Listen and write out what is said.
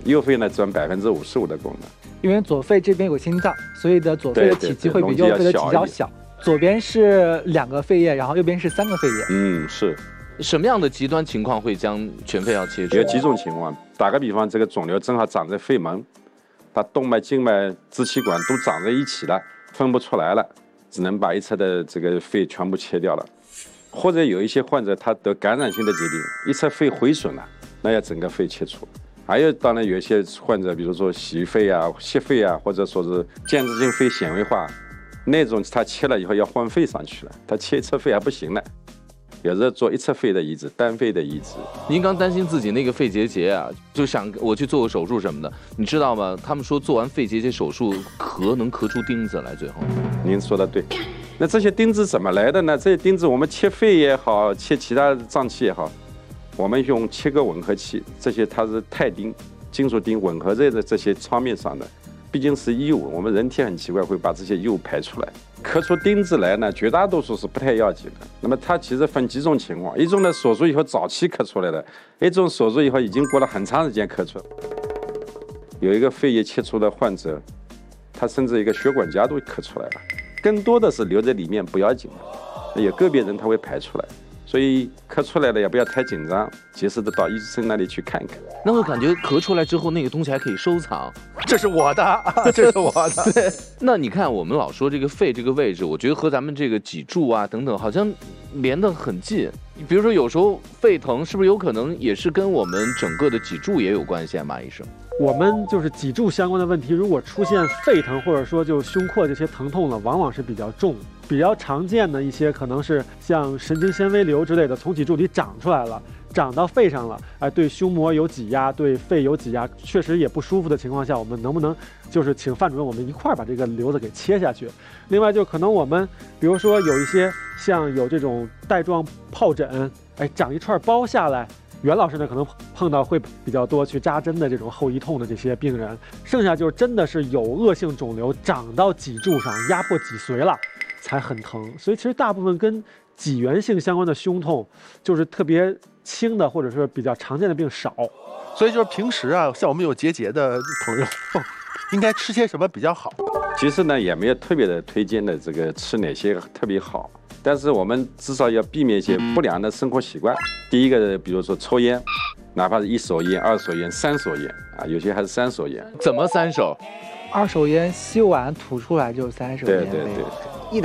右肺呢占55%的功能。 因为左肺这边有心脏，所以的左肺的体积会比右肺的体积要小。左边是2个肺叶，然后右边是3个肺叶。 是。 什么样的极端情况会将全肺要切除？ 有几种情况，打个比方，这个肿瘤正好长在肺门，它动脉、静脉、支气管都长在一起了，分不出来了，只能把一侧的这个肺全部切掉了。或者有一些患者他得感染性的疾病，一侧肺毁损了，那要整个肺切除。还有当然有一些患者，比如说洗肺啊、切肺啊，或者说是间质性肺纤维化，那种他切了以后要换肺上去了，他切一侧肺还不行了。有时候做一侧肺的移植，单肺的移植。 您刚担心自己那个肺结节啊，就想我去做个手术什么的，你知道吗？他们说做完肺结节手术能咳出钉子来，最后。 您说的对。那这些钉子怎么来的呢？这些钉子我们切肺也好，切其他脏器也好，我们用切割吻合器，这些它是钛钉、金属钉吻合在这些创面上的。毕竟是异物，我们人体很奇怪会把这些异物排出来。咳出钉子来呢，绝大多数是不太要紧的。那么它其实分几种情况，一种呢手术以后早期咳出来的，一种手术以后已经过了很长时间咳出来。有一个肺叶切除的患者，他甚至一个血管夹都咳出来了，更多的是留在里面不要紧的，有个别人他会排出来。所以咳出来了也不要太紧张，及时的到医生那里去看看。 那我感觉咳出来之后，那个东西还可以收藏。 这是我的，这是我的。 对，那你看我们老说这个肺这个位置，我觉得和咱们这个脊柱啊等等，好像连得很近。比如说有时候肺疼，是不是有可能也是跟我们整个的脊柱也有关系啊？马医生， 我们就是脊柱相关的问题，如果出现肺疼或者说就胸廓这些疼痛呢，往往是比较重。比较常见的一些可能是像神经纤维瘤之类的从脊柱里长出来了，长到肺上了，对胸膜有挤压，对肺有挤压，确实也不舒服的情况下，我们能不能就是请范主任我们一块儿把这个瘤子给切下去？另外就可能我们比如说有一些像有这种带状疱疹，长一串包下来。袁老师呢，可能碰到会比较多去扎针的这种后遗痛的这些病人，剩下就是真的是有恶性肿瘤长到脊柱上，压迫脊髓了，才很疼。所以其实大部分跟脊源性相关的胸痛，就是特别轻的或者是比较常见的病少。 所以就是平时啊，像我们有结节的朋友，应该吃些什么比较好？ 其实呢，也没有特别的推荐的这个吃哪些特别好。但是我们至少要避免一些不良的生活习惯。第一个，比如说抽烟，哪怕是1手烟、2手烟、3手烟啊，有些还是3手烟。 怎么3手 ？2手烟吸完吐出来就是3手烟。 对。